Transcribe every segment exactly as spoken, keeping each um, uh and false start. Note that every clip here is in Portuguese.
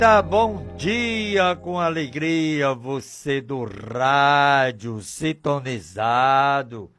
Eita, bom dia com alegria, você do rádio sintonizado,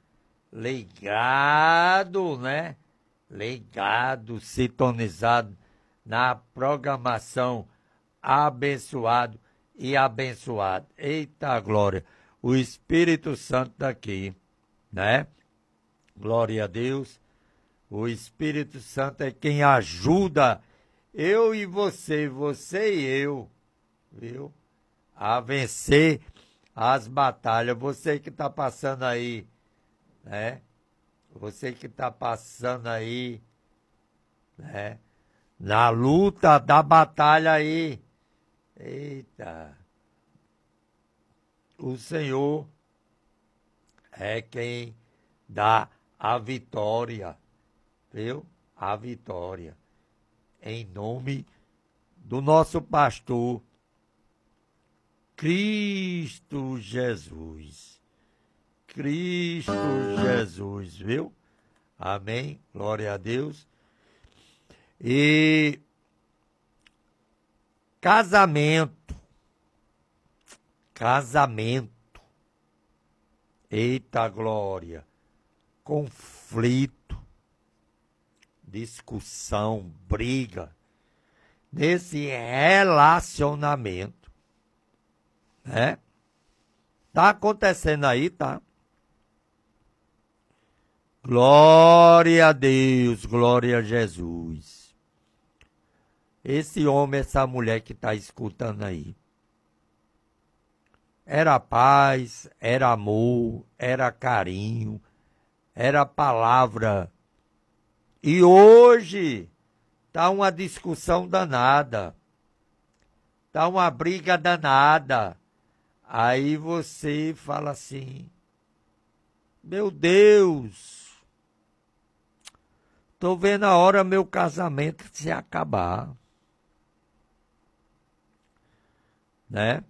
ligado, né? Ligado, sintonizado na programação abençoado e abençoado. Eita glória, o Espírito Santo daqui, né? Glória a Deus, o Espírito Santo é quem ajuda eu e você, você e eu, viu? A vencer as batalhas. Você que está passando aí, né? Você que está passando aí, né? Na luta da batalha aí. Eita. O Senhor é quem dá a vitória, viu? A vitória. Em nome do nosso pastor Cristo Jesus. Cristo Jesus, viu? Amém? Glória a Deus. E casamento. Casamento. Eita glória. Conflito. Discussão, briga, nesse relacionamento, né? Tá acontecendo aí, tá? Glória a Deus, glória a Jesus. Esse homem, essa mulher que tá escutando aí, era paz, era amor, era carinho, era palavra. E hoje tá uma discussão danada, tá uma briga danada. Aí você fala assim, meu Deus, tô vendo a hora meu casamento se acabar, né?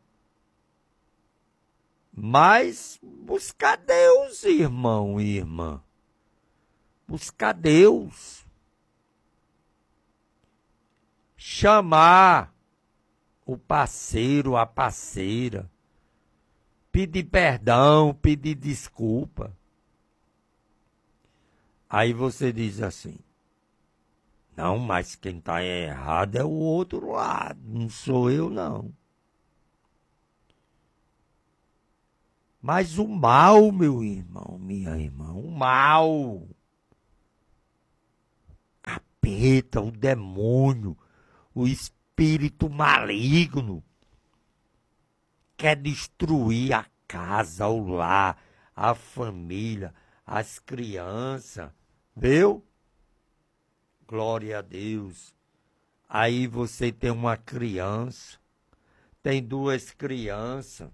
Mas buscar Deus, irmão e irmã. Buscar Deus, chamar o parceiro, a parceira, pedir perdão, pedir desculpa. Aí você diz assim, não, mas quem está errado é o outro lado, não sou eu não. Mas o mal, meu irmão, minha irmã, o mal... o demônio, o espírito maligno quer destruir a casa, o lar, a família, as crianças, viu? Glória a Deus. Aí você tem uma criança, tem duas crianças,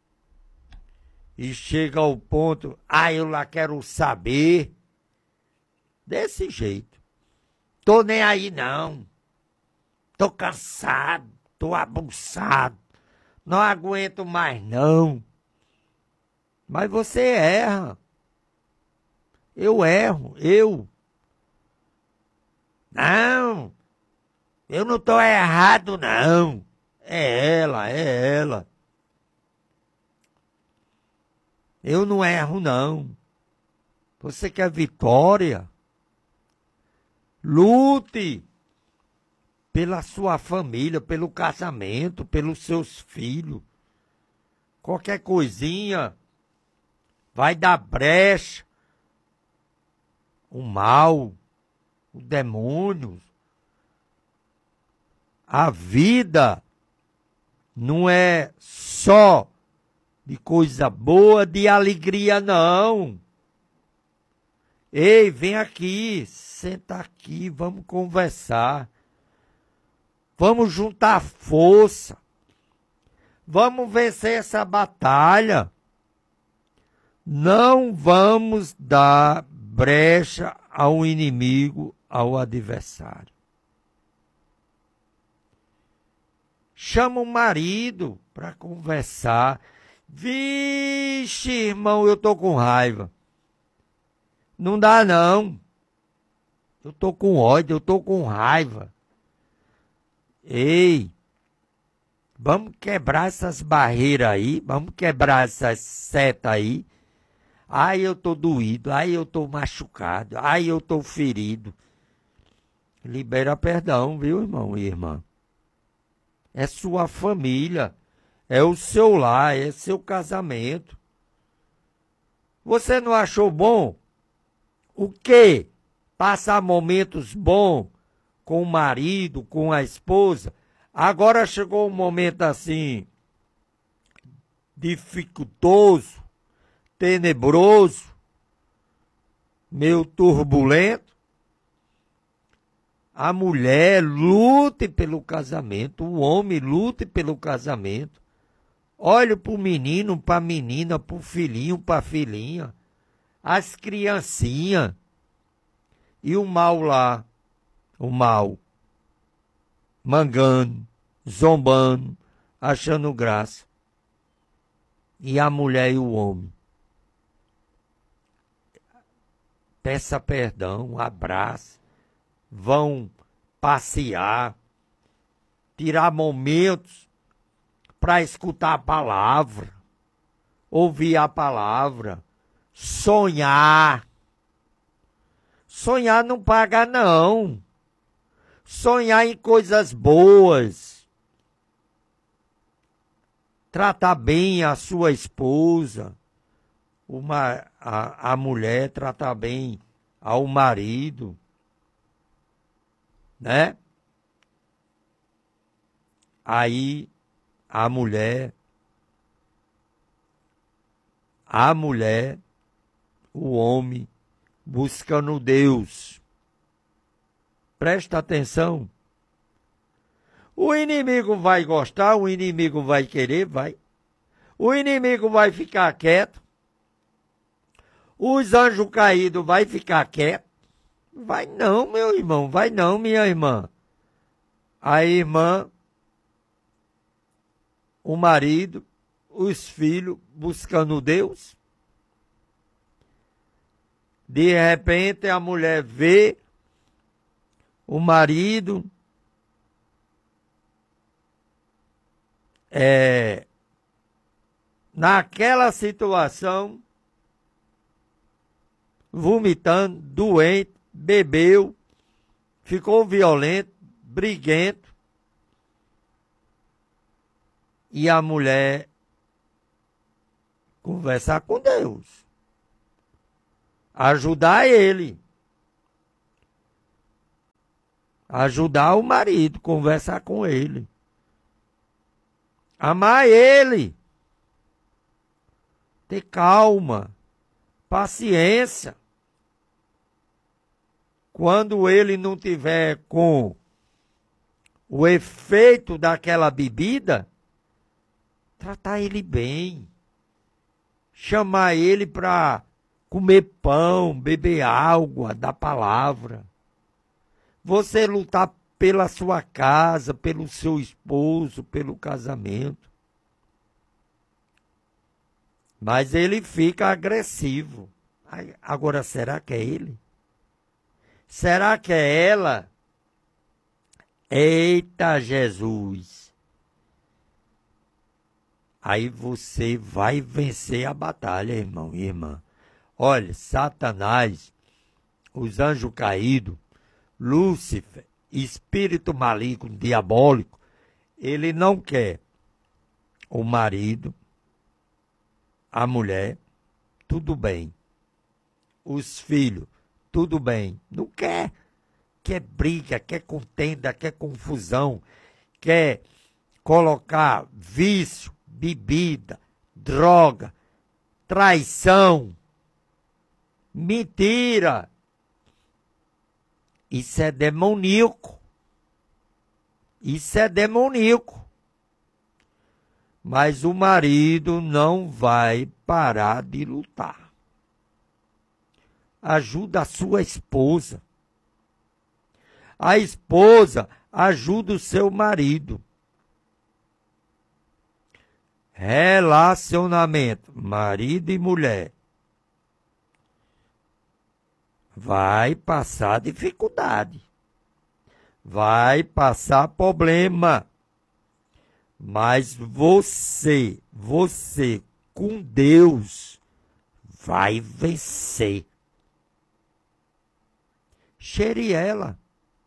e chega ao ponto, ah, eu lá quero saber, desse jeito. Tô nem aí não, tô cansado, tô abusado, não aguento mais não. Mas você erra, eu erro, eu. Não, eu não tô errado não, é ela, é ela. Eu não erro não, você quer vitória? Lute pela sua família, pelo casamento, pelos seus filhos. Qualquer coisinha vai dar brecha. O mal, o demônio. A vida não é só de coisa boa, de alegria, não. Ei, vem aqui, senta aqui, vamos conversar. Vamos juntar força. Vamos vencer essa batalha. Não vamos dar brecha ao inimigo, ao adversário. Chama o marido para conversar. Vixe, irmão, eu tô com raiva. Não dá não. Eu tô com ódio, eu tô com raiva. Ei, Vamos quebrar essas barreiras aí, vamos quebrar essas setas aí. Ai, eu tô doído, ai, eu tô machucado, ai, eu tô ferido. Libera perdão, viu, irmão e irmã? É sua família, é o seu lar, é seu casamento. Você não achou bom? O quê? Passar momentos bons com o marido, com a esposa. Agora chegou um momento assim, dificultoso, tenebroso, meio turbulento. A mulher lute pelo casamento, o homem lute pelo casamento. Olhe para o menino, para a menina, para o filhinho, para a filhinha, as criancinhas. E o mal lá, o mal, mangando, zombando, achando graça. E a mulher e o homem. Peça perdão, abraça, vão passear, tirar momentos para escutar a palavra, ouvir a palavra, sonhar. Sonhar não paga, não. Sonhar em coisas boas. Tratar bem a sua esposa. Uma, a, a mulher tratar bem ao marido. Né? Aí a mulher, a mulher, o homem, buscando Deus. Presta atenção. O inimigo vai gostar, o inimigo vai querer, vai. O inimigo vai ficar quieto. Os anjos caídos vai ficar quieto. Vai não, meu irmão, vai não, minha irmã. A irmã, o marido, os filhos buscando Deus. De repente a mulher vê o marido é, naquela situação, vomitando, doente, bebeu, ficou violento, briguento. E a mulher conversar com Deus. Ajudar ele. Ajudar o marido, conversar com ele. Amar ele. Ter calma, paciência. Quando ele não tiver com o efeito daquela bebida, tratar ele bem. Chamar ele para comer pão, beber água da palavra. Você lutar pela sua casa, pelo seu esposo, pelo casamento. Mas ele fica agressivo. Agora, será que é ele? Será que é ela? Eita Jesus! Aí você vai vencer a batalha, irmão e irmã. Olha, Satanás, os anjos caídos, Lúcifer, espírito maligno, diabólico, ele não quer o marido, a mulher, tudo bem. Os filhos, tudo bem. Não quer. Quer briga, quer contenda, quer confusão, quer colocar vício, bebida, droga, traição, mentira. Isso é demoníaco. Isso é demoníaco. Mas o marido não vai parar de lutar. Ajuda a sua esposa. A esposa ajuda o seu marido. Relacionamento, marido e mulher. Vai passar dificuldade. Vai passar problema. Mas você, você com Deus vai vencer. Cheire ela.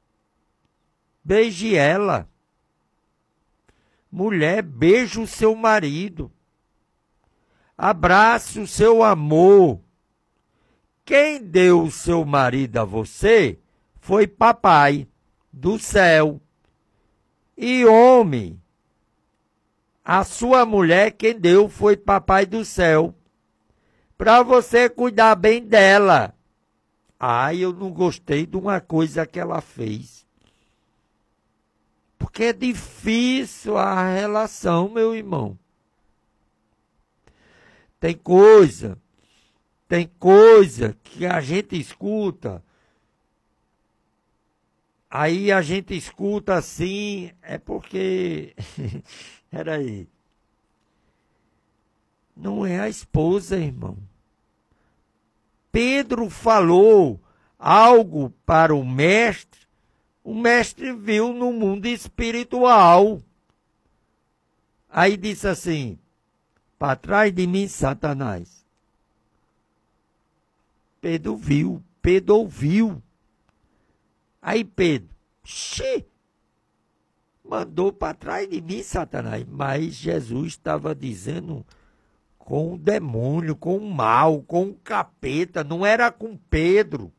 Beije ela. Mulher, beije o seu marido. Abrace o seu amor. Quem deu o seu marido a você foi papai do céu. E homem, a sua mulher quem deu foi papai do céu. Para você cuidar bem dela. Ah, eu não gostei de uma coisa que ela fez. Porque é difícil a relação, meu irmão. Tem coisa, tem coisa que a gente escuta. Aí a gente escuta assim, é porque... Peraí. Não é a esposa, irmão. Pedro falou algo para o mestre, o mestre viu no mundo espiritual. Aí disse assim, para trás de mim, Satanás. Pedro viu, Pedro ouviu. Aí Pedro, xi, mandou para trás de mim, Satanás. Mas Jesus estava dizendo com o demônio, com o mal, com o capeta, não era com Pedro.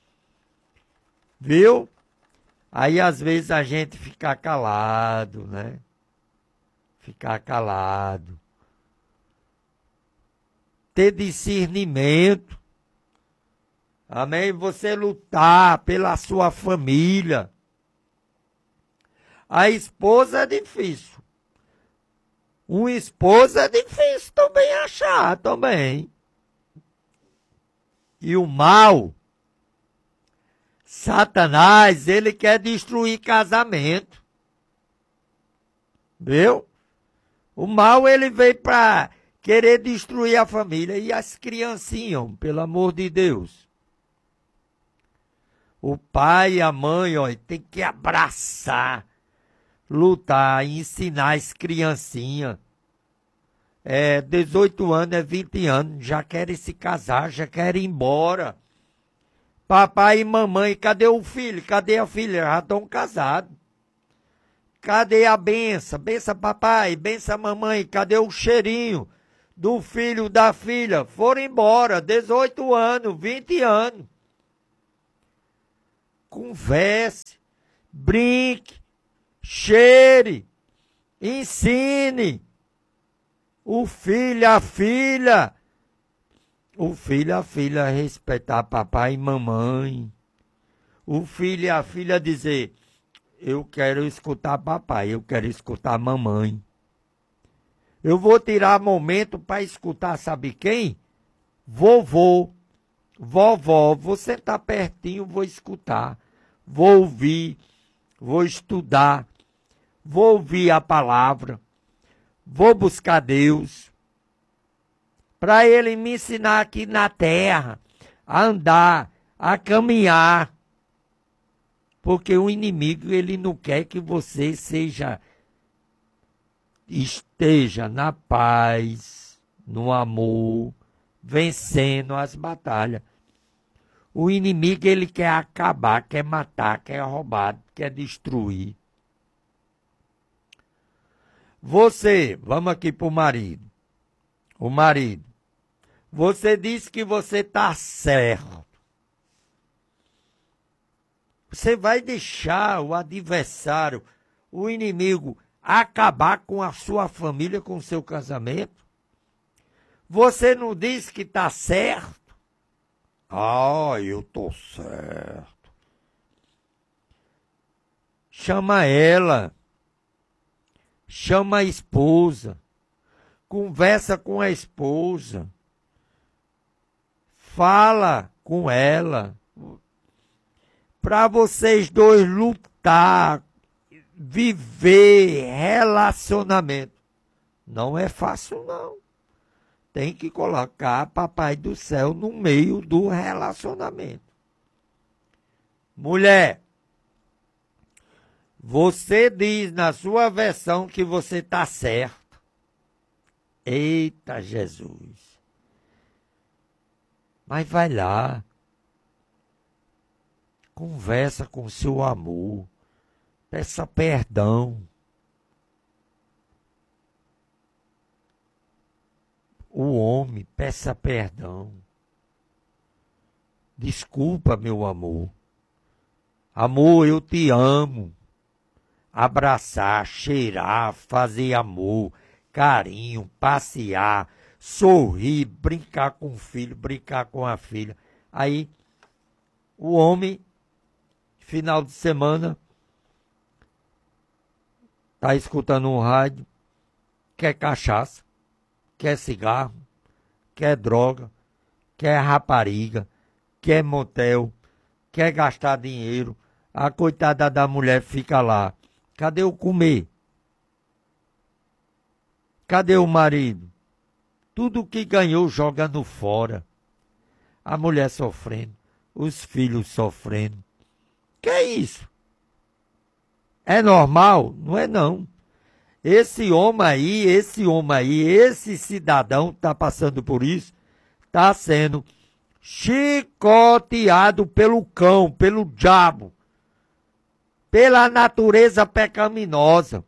Viu? Aí às vezes a gente fica calado, né? Ficar calado. Ter discernimento. Amém? Você lutar pela sua família. A esposa é difícil. Uma esposa é difícil também achar, também. E o mal, Satanás, ele quer destruir casamento. Viu? O mal, ele veio para querer destruir a família. E as criancinhas, pelo amor de Deus. O pai e a mãe, ó, tem que abraçar, lutar, ensinar as criancinhas. É, dezoito anos, é vinte anos, já querem se casar, já querem ir embora. Papai e mamãe, cadê o filho? Cadê a filha? Já estão casados. Cadê a benção? Benção papai, benção mamãe, cadê o cheirinho do filho da filha? Foram embora, dezoito anos, vinte anos. Converse, brinque, cheire, ensine o filho, a filha, o filho, a filha respeitar papai e mamãe, o filho e a filha dizer, eu quero escutar papai, eu quero escutar mamãe. Eu vou tirar momento para escutar, sabe quem? Vovô. Vovó, vou sentar pertinho, vou escutar, vou ouvir, vou estudar, vou ouvir a palavra, vou buscar Deus, para Ele me ensinar aqui na terra, a andar, a caminhar, porque o inimigo, ele não quer que você seja, esteja na paz, no amor, vencendo as batalhas. O inimigo, ele quer acabar, quer matar, quer roubar, quer destruir. Você, vamos aqui para o marido. O marido. Você disse que você está certo. Você vai deixar o adversário, o inimigo, acabar com a sua família, com o seu casamento? Você não disse que está certo? Ah, eu estou certo. Chama ela. Chama a esposa. Conversa com a esposa. Fala com ela. Para vocês dois lutar, viver relacionamento. Não é fácil, não. Tem que colocar papai do céu no meio do relacionamento. Mulher, Você diz na sua versão que você está certo. Eita Jesus. Mas vai lá. Conversa com seu amor. Peça perdão. O homem, peça perdão. Desculpa, meu amor. Amor, eu te amo. Abraçar, cheirar, fazer amor, carinho, passear, sorrir, brincar com o filho, brincar com a filha. Aí, o homem, final de semana, tá escutando um rádio, quer cachaça, quer cigarro, quer droga, quer rapariga, quer motel, quer gastar dinheiro. A coitada da mulher fica lá. Cadê o comer? Cadê o marido? Tudo que ganhou jogando fora. A mulher sofrendo, os filhos sofrendo. Que é isso? É normal? Não é não. Esse homem aí, esse homem aí, esse cidadão que está passando por isso, está sendo chicoteado pelo cão, pelo diabo, pela natureza pecaminosa.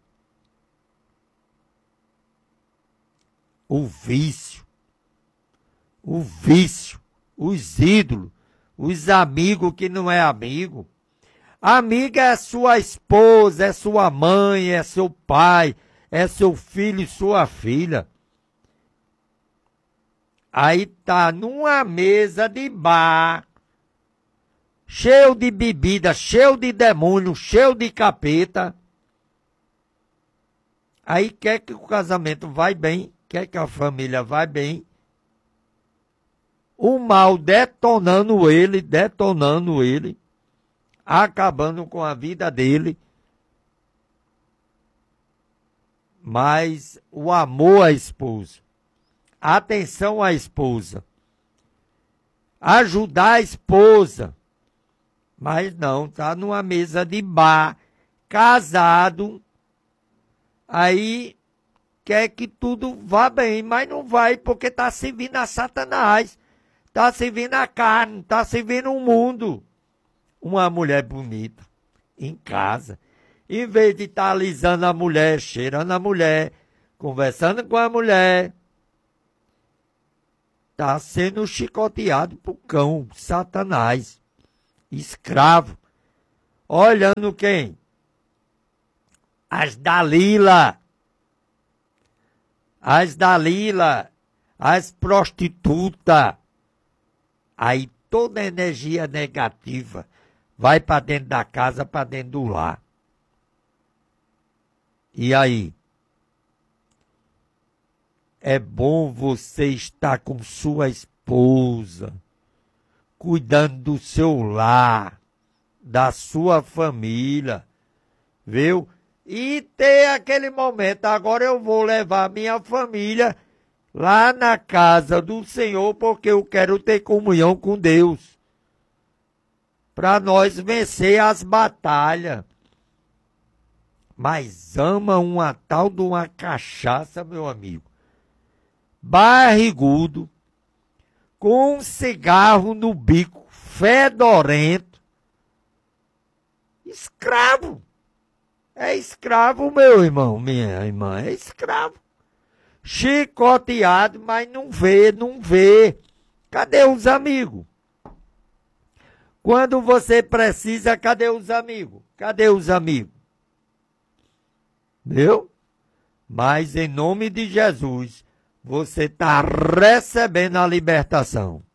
O vício, o vício, os ídolos, os amigos que não é amigo. Amiga é sua esposa, é sua mãe, é seu pai, é seu filho e sua filha. Aí tá numa mesa de bar, cheio de bebida, cheio de demônio, cheio de capeta. Aí quer que o casamento vai bem, quer que a família vai bem. O mal detonando ele, detonando ele, acabando com a vida dele. Mas o amor à esposa, atenção à esposa, ajudar a esposa. Mas não, tá numa mesa de bar, casado, aí quer que tudo vá bem, mas não vai porque tá servindo a Satanás, tá servindo a carne, tá servindo o mundo. Uma mulher bonita, em casa, em vez de estar tá alisando a mulher, cheirando a mulher, conversando com a mulher, tá sendo chicoteado por cão, Satanás. Escravo. Olhando quem? As Dalila. As Dalila. As prostitutas. Aí toda energia negativa vai para dentro da casa, para dentro do lar. E aí? É bom você estar com sua esposa, cuidando do seu lar, da sua família, viu? E ter aquele momento, agora eu vou levar minha família lá na casa do Senhor, porque eu quero ter comunhão com Deus, para nós vencer as batalhas. Mas ama uma tal de uma cachaça, meu amigo, barrigudo, com um cigarro no bico, fedorento. Escravo. É escravo, meu irmão, minha irmã, é escravo. Chicoteado, mas não vê, não vê. Cadê os amigos? Quando você precisa, cadê os amigos? Cadê os amigos? Viu? Mas em nome de Jesus, você está recebendo a libertação.